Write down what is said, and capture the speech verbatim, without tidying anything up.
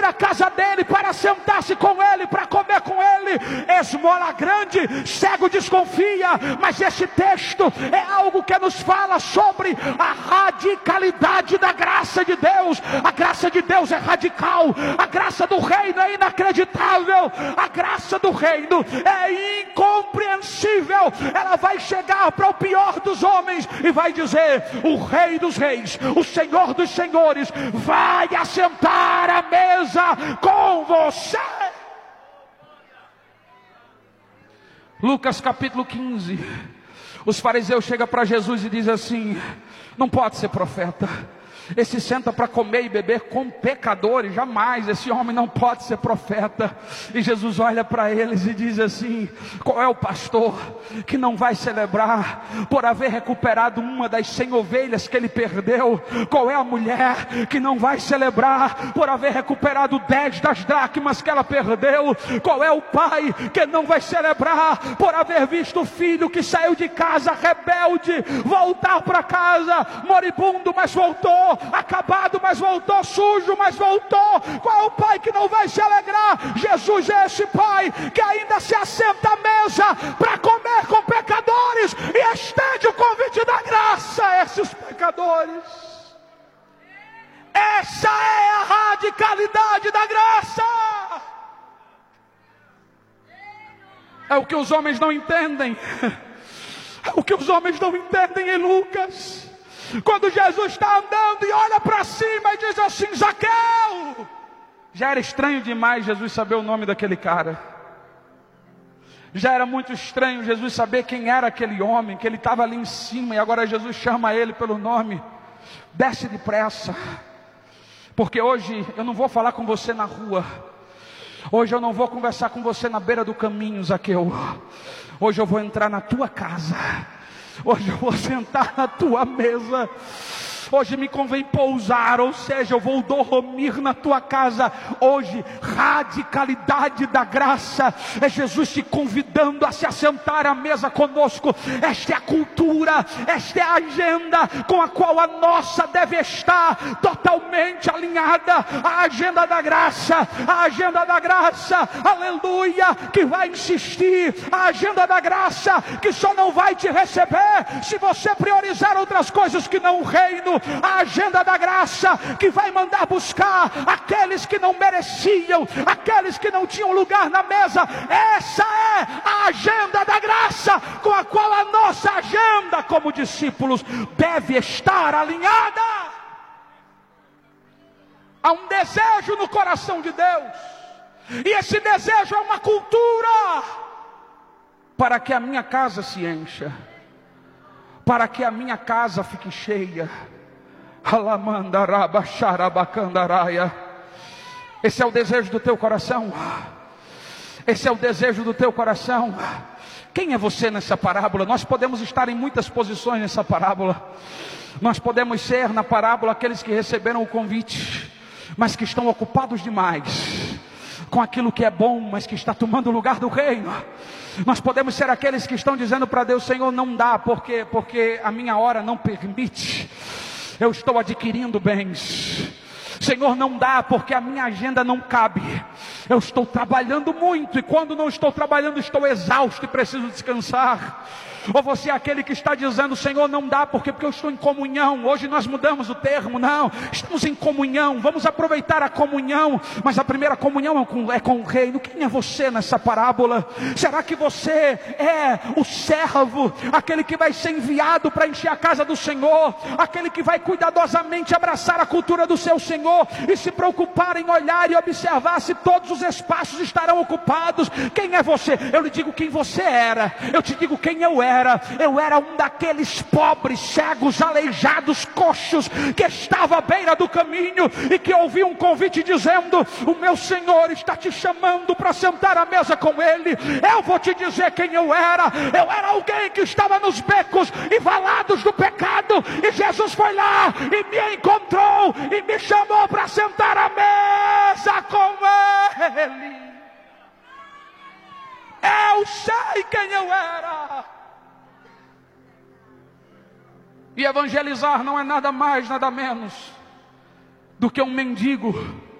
ir à casa dele para sentar-se com ele, para comer com ele. Esmola grande, cego desconfia. Mas esse texto é algo que nos fala sobre a radicalidade da graça de Deus. A graça de Deus é radical. A graça do reino é inacreditável. A graça do reino é incompreensível. Ela vai chegar para o pior dos homens e vai dizer: o Rei dos Reis, o Senhor dos Senhores, vai assentar à mesa com você. Lucas capítulo quinze. Os fariseus chegam para Jesus e dizem assim: não pode ser profeta. Esse senta para comer e beber com pecadores, jamais. Esse homem não pode ser profeta. E Jesus olha para eles e diz assim: qual é o pastor que não vai celebrar por haver recuperado uma das cem ovelhas que ele perdeu? Qual é a mulher que não vai celebrar por haver recuperado dez das dracmas que ela perdeu? Qual é o pai que não vai celebrar por haver visto o filho que saiu de casa rebelde voltar para casa moribundo, mas voltou acabado, mas voltou sujo, mas voltou? Qual é o pai que não vai se alegrar? Jesus é esse pai que ainda se assenta à mesa para comer com pecadores e estende o convite da graça a esses pecadores. Essa é a radicalidade da graça. É o que os homens não entendem. É o que os homens não entendem em Lucas. Quando Jesus está andando e olha para cima e diz assim: Zaqueu. Já era estranho demais Jesus saber o nome daquele cara. Já era muito estranho Jesus saber quem era aquele homem, que ele estava ali em cima, e agora Jesus chama ele pelo nome. Desce depressa, porque hoje eu não vou falar com você na rua. Hoje eu não vou conversar com você na beira do caminho, Zaqueu. Hoje eu vou entrar na tua casa. Hoje eu vou sentar na tua mesa. Hoje me convém pousar, ou seja, eu vou dormir na tua casa. Hoje, radicalidade da graça é Jesus te convidando a se assentar à mesa conosco. Esta é a cultura, esta é a agenda com a qual a nossa deve estar totalmente alinhada. A agenda da graça, a agenda da graça, aleluia, que vai insistir. A agenda da graça que só não vai te receber se você priorizar outras coisas que não o reino. A agenda da graça que vai mandar buscar aqueles que não mereciam, aqueles que não tinham lugar na mesa. Essa é a agenda da graça com a qual a nossa agenda como discípulos deve estar alinhada. Há um desejo no coração de Deus, e esse desejo é uma cultura para que a minha casa se encha, para que a minha casa fique cheia. Esse é o desejo do teu coração. Esse é o desejo do teu coração. Quem é você nessa parábola? Nós podemos estar em muitas posições nessa parábola. Nós podemos ser na parábola aqueles que receberam o convite, mas que estão ocupados demais com aquilo que é bom, mas que está tomando o lugar do reino. Nós podemos ser aqueles que estão dizendo para Deus: Senhor, não dá, porque, porque a minha hora não permite. Eu estou adquirindo bens. Senhor, não dá, porque a minha agenda não cabe. Eu estou trabalhando muito, e quando não estou trabalhando, estou exausto e preciso descansar. Ou você é aquele que está dizendo: Senhor, não dá, porque, porque eu estou em comunhão. Hoje nós mudamos o termo. Não, estamos em comunhão, vamos aproveitar a comunhão. Mas a primeira comunhão é com, é com o reino. Quem é você nessa parábola? Será que você é o servo, aquele que vai ser enviado para encher a casa do Senhor, aquele que vai cuidadosamente abraçar a cultura do seu Senhor e se preocupar em olhar e observar se todos os espaços estarão ocupados? Quem é você? Eu lhe digo quem você era, eu te digo quem eu era. Eu era um daqueles pobres, cegos, aleijados, coxos, que estava à beira do caminho e que ouvi um convite dizendo: o meu Senhor está te chamando para sentar à mesa com Ele. Eu vou te dizer quem eu era. Eu era alguém que estava nos becos e valados do pecado, e Jesus foi lá e me encontrou e me chamou para sentar à mesa com Ele. Eu sei quem eu era. E evangelizar não é nada mais, nada menos do que um mendigo